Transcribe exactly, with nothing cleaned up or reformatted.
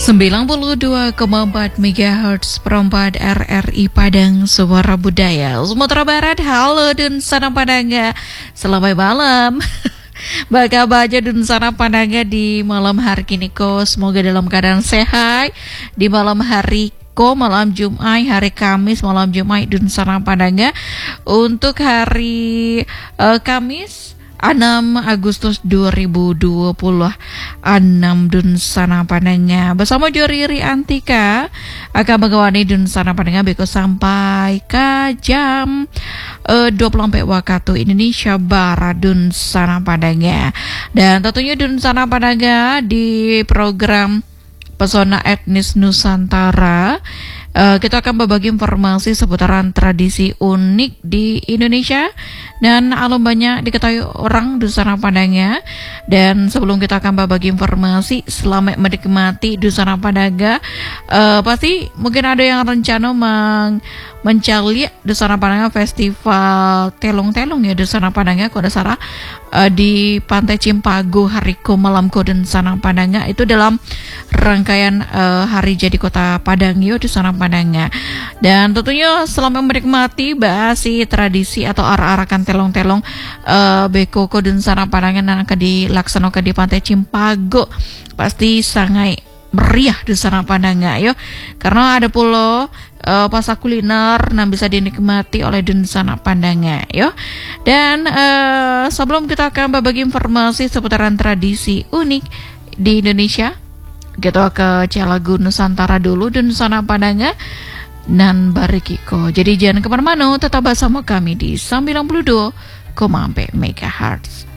sembilan puluh dua koma empat megahertz perempat R R I Padang Suara Budaya Sumatera Barat. Halo dan sana Padangga, selamat malam. Bagaimana baca dan sana Padangga di malam hari kini ko, semoga dalam keadaan sehat. Di malam hari ko, malam Jumat, hari Kamis, malam Jumat dan sana Padangga. Untuk hari uh, Kamis enam Agustus dua ribu dua puluh enam dun sana Padangga bersama Joriri Antika akan mengawani dun sana Padangga beko sampai ke jam uh, dua puluh empat waktu Indonesia Barat dun sana Padangga. Dan tentunya dun sana Padangga di program Pesona Etnis Nusantara, uh, kita akan berbagi informasi seputaran tradisi unik di Indonesia dan alum banyak diketahui orang di sana Padangga. Dan sebelum kita akan berbagi informasi, selamat menikmati di sana Padangga. Uh, pasti mungkin ada yang rencana meng mencari di sana Padangga festival telong-telong ya di sana Padangga kode Sarah uh, di Pantai Cimpago Hariko Malamko dan sana Padangga itu dalam rangkaian uh, hari jadi Kota Padang yo di sana Padangga. Dan tentunya selamat menikmati bahasi tradisi atau arah-arakan telong-telong uh, beko dan sana Padangga yang akan dilaksanakan di Pantai Cimpago. Pasti sangat meriah di sana Padangga yo, karena ada pulau uh, pasar kuliner yang bisa dinikmati oleh di sana Padangga yo. Dan uh, sebelum kita akan berbagi informasi seputaran tradisi unik di Indonesia, kita ke Calagu Nusantara dulu di sana Padangga dan Barikiko. Jadi jangan kemana-mana, tetap bersama kami di sembilan puluh dua koma empat megahertz.